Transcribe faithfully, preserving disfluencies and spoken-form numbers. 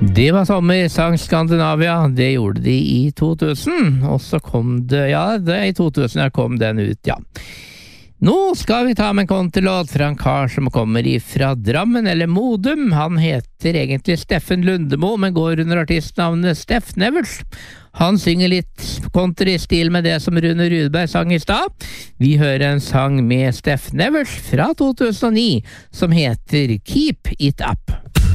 Det var sommer, sang Skandinavia, det gjorde de i to tusen, og så kom det, ja, det i to tusen kom den ut, ja. Nå skal vi ta med en kontralåt fra en kar som kommer ifra Drammen, eller Modum. Han heter egentlig Steffen Lundemo, men går under artistnavnet Steff Nevels. Han synger litt country i stil med det som Rune Rudberg sang i stad. Vi hører en sang med Steff Nevels fra to tusen og ni, som heter Keep It Up.